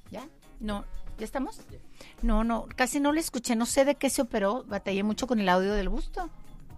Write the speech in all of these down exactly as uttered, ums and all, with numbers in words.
¿Ya? No, ¿ya estamos? No, no, casi no le escuché, no sé de qué se operó, batallé mucho con el audio del busto.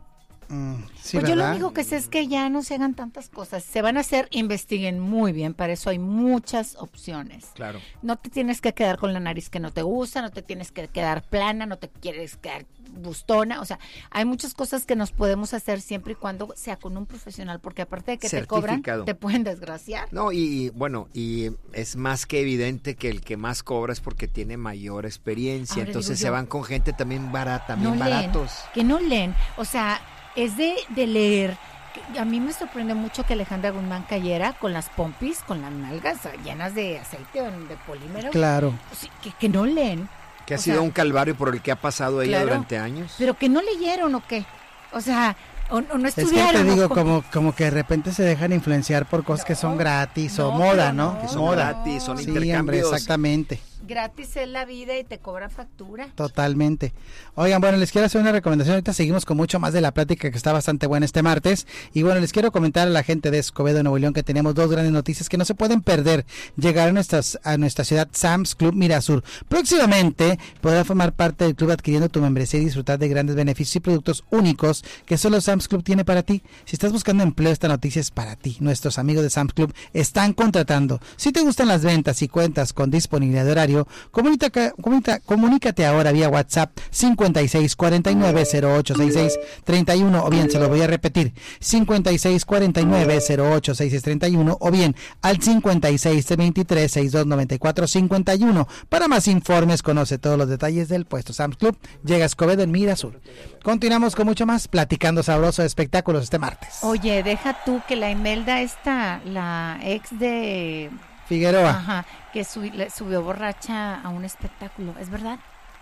Mm, sí, pues yo ¿verdad? lo único que sé es que ya no se hagan tantas cosas. Se van a hacer, investiguen muy bien, para eso hay muchas opciones. Claro. No te tienes que quedar con la nariz que no te gusta, no te tienes que quedar plana, no te quieres quedar bustona, o sea, hay muchas cosas que nos podemos hacer siempre y cuando sea con un profesional, porque aparte de que te cobran, te pueden desgraciar. No, y, y bueno, y es más que evidente que el que más cobra es porque tiene mayor experiencia, Ahora entonces digo se yo, van con gente también barata, bien no baratos. Leen, que no leen, o sea, es de, de leer. A mí me sorprende mucho que Alejandra Guzmán cayera con las pompis, con las nalgas llenas de aceite o de polímero. Claro. Sí, que, que no leen. Que ha o sido sea, un calvario por el que ha pasado ella claro, durante años. Pero que no leyeron o qué. O sea, o, o no es que estudiaron. te digo, o, como, como que de repente se dejan influenciar por cosas no, que son gratis no, o moda, no, ¿no? Que son moda. gratis, son sí, intercambios. hombre, exactamente. Gratis es la vida y te cobra factura. Totalmente. Oigan, bueno, les quiero hacer una recomendación. Ahorita seguimos con mucho más de la plática que está bastante buena este martes. Y bueno, les quiero comentar a la gente de Escobedo, Nuevo León, que tenemos dos grandes noticias que no se pueden perder. Llegar a, nuestras, a nuestra ciudad Sam's Club Mirasur. Próximamente podrás formar parte del club adquiriendo tu membresía y disfrutar de grandes beneficios y productos únicos que solo Sam's Club tiene para ti. Si estás buscando empleo, esta noticia es para ti. Nuestros amigos de Sam's Club están contratando. Si te gustan las ventas y cuentas con disponibilidad de horario, Comunica, comunica, comunícate ahora vía WhatsApp cincuenta y seis cuarenta y nueve cero ocho sesenta y seis treinta y uno, o bien se lo voy a repetir, cincuenta y seis cuarenta y nueve cero ocho sesenta y seis treinta y uno, o bien al cincuenta y seis veintitrés sesenta y dos noventa y cuatro cincuenta y uno. Para más informes, conoce todos los detalles del puesto Sam's Club. Llega a Escobedo en Mirasur. Continuamos con mucho más, platicando sabroso de espectáculos este martes. Oye, deja tú que la Imelda esta, la ex de Figueroa. Ajá, que sub, le subió borracha a un espectáculo, ¿es verdad?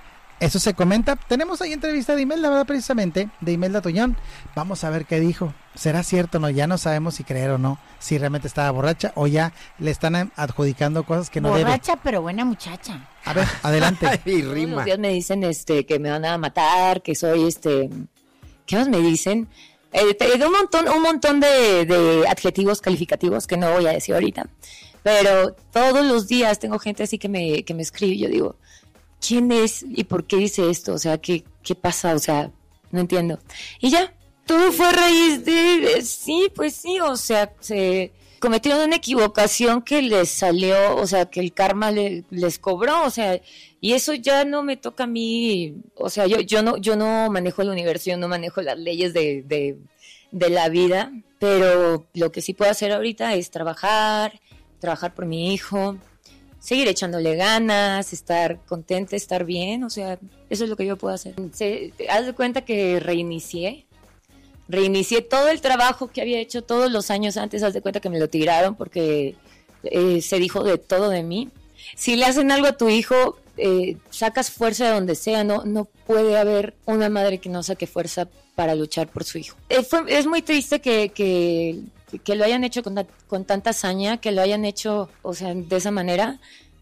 Eso se comenta. Tenemos ahí entrevista de Imelda, ¿verdad? Precisamente, de Imelda Tuñón. Vamos a ver qué dijo. ¿Será cierto o no? Ya no sabemos si creer o no, si realmente estaba borracha o ya le están adjudicando cosas que no debe. Borracha, pero buena muchacha. A ver, adelante. Y Todos rima. los días me dicen este que me van a matar, que soy este... ¿Qué más me dicen? Eh, te- de un montón, un montón de, de adjetivos calificativos que no voy a decir ahorita. Pero todos los días tengo gente así que me, que me escribe y yo digo, ¿quién es y por qué dice esto? O sea, ¿qué, qué pasa? O sea, no entiendo. Y ya, todo fue a raíz de... Sí, pues sí, o sea, se cometieron una equivocación que les salió, o sea, que el karma le- les cobró, o sea, y eso ya no me toca a mí, o sea, yo, yo, no, yo no manejo el universo, yo no manejo las leyes de, de, de la vida, pero lo que sí puedo hacer ahorita es trabajar, trabajar por mi hijo, seguir echándole ganas, estar contenta, estar bien, o sea, eso es lo que yo puedo hacer. Se, haz de cuenta que reinicié, reinicié todo el trabajo que había hecho todos los años antes, haz de cuenta que me lo tiraron porque eh, se dijo de todo de mí. Si le hacen algo a tu hijo, eh, sacas fuerza de donde sea, no, no puede haber una madre que no saque fuerza para luchar por su hijo. Eh, fue, es muy triste que, que, que lo hayan hecho con, con tanta hazaña, que lo hayan hecho, o sea, de esa manera.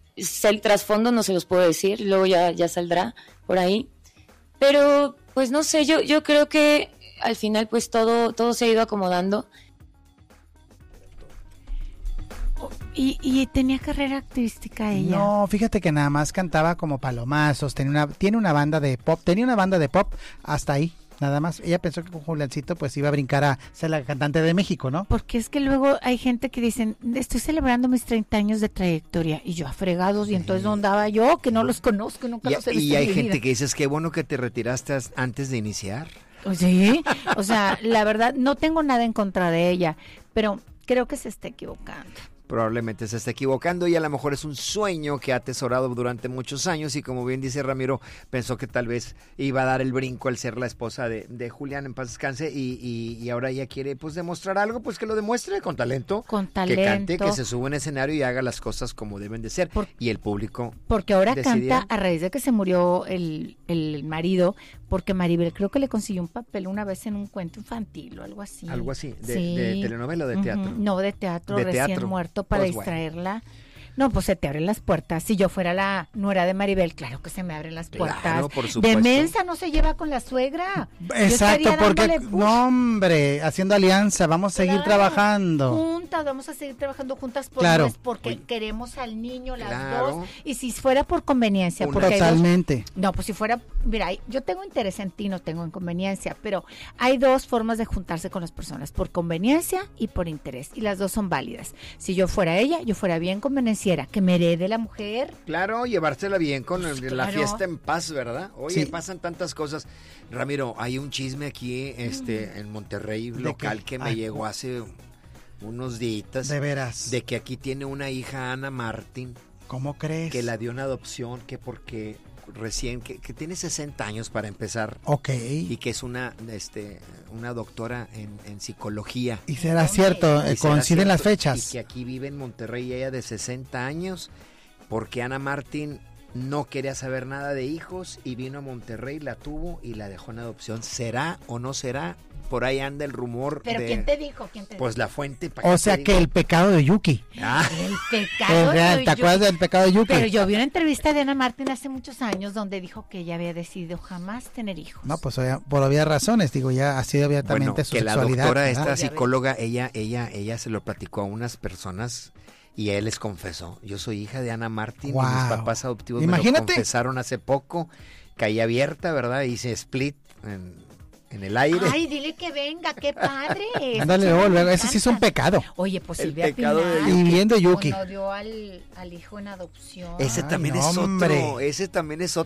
El trasfondo no se los puedo decir, luego ya, ya saldrá por ahí. Pero, pues no sé, yo, yo creo que al final pues todo, todo se ha ido acomodando. Y, y tenía carrera artística ella. No, fíjate que nada más cantaba como palomazos, tenía una, tiene una banda de pop, tenía una banda de pop hasta ahí, nada más. Ella pensó que con Juliancito pues iba a brincar a ser la cantante de México, ¿no? Porque es que luego hay gente que dicen, estoy celebrando mis treinta años de trayectoria, y yo a fregados, y entonces ¿dónde andaba yo? Que no los conozco, nunca Y, los he visto y en hay mi gente vida. que dice, es que bueno que te retiraste as- antes de iniciar. Pues sí, o sea, la verdad, no tengo nada en contra de ella, pero creo que se está equivocando. Probablemente se está equivocando y a lo mejor es un sueño que ha atesorado durante muchos años y como bien dice Ramiro, pensó que tal vez iba a dar el brinco al ser la esposa de, de Julián, en paz descanse, y, y, y ahora ella quiere pues demostrar algo, pues que lo demuestre con talento, Con que talento. cante, que se suba en escenario y haga las cosas como deben de ser. Por- y el público Porque ahora decidirá. canta a raíz de que se murió el, el marido, porque Maribel creo que le consiguió un papel una vez en un cuento infantil o algo así. Algo así, de, Sí. de telenovela o de Ujú. teatro. No, de teatro, De recién teatro. muerto, para Pues bueno. distraerla. No, pues se te abren las puertas. Si yo fuera la nuera de Maribel, claro que se me abren las puertas. Claro, por de supuesto. mensa no se lleva con la suegra. Exacto, porque, dándole, no hombre, haciendo alianza, vamos a seguir claro, trabajando. Juntas, vamos a seguir trabajando juntas por Claro. nues- porque Uy. queremos al niño las Claro. dos. Y si fuera por conveniencia, Una- porque hay dos- Totalmente. no, pues si fuera, mira, yo tengo interés en ti, no tengo inconveniencia, pero hay dos formas de juntarse con las personas, por conveniencia y por interés, y las dos son válidas. Si yo fuera ella, yo fuera bien convenenciera, que me herede la mujer. Claro, llevársela bien con el- la claro. fiesta en paz, ¿verdad? Oye, Sí. pasan tantas cosas. Ramiro, hay un chisme aquí este, en Monterrey local qué? que me Ay, llegó hace unos días. De veras. De que aquí tiene una hija, Ana Martín, ¿Cómo crees? que la dio en adopción, que porque recién, que, que tiene sesenta años para empezar. Ok. Y que es una, este, una doctora en, en psicología. Y será cierto, eh, Y será coinciden las cierto, fechas. Y que aquí vive en Monterrey ella de sesenta años, porque Ana Martín no quería saber nada de hijos y vino a Monterrey, la tuvo y la dejó en adopción. ¿Será o no será? Por ahí anda el rumor. Pero de, ¿quién te dijo? ¿Quién te Pues la fuente. ¿para O qué sea te que digo? el pecado de Yuki. Ah, dijo? El El pecado. real, de ¿te acuerdas Yuki. del pecado de Yuki? Pero yo vi una entrevista de Ana Martín hace muchos años donde dijo que ella había decidido jamás tener hijos. No, pues obvia- por obvias razones, digo, ya ha sido abiertamente bueno, su que la sexualidad. doctora, ¿verdad? esta Ya ves. psicóloga, ella, ella, ella se lo platicó a unas personas y él les confesó. Yo soy hija de Ana Martín y mis Wow. papás adoptivos me Imagínate. lo confesaron hace poco. Caí abierta, ¿verdad? Hice split en, en el aire. Ay, dile que venga, qué padre. Ándale, luego, luego, ese sí es un pecado. Oye, pues El Silvia pecado de Pinal, Yuki. Y viendo Yuki. cuando dio al, al hijo en adopción. Ese Ay, también no, es hombre. otro, ese también es otro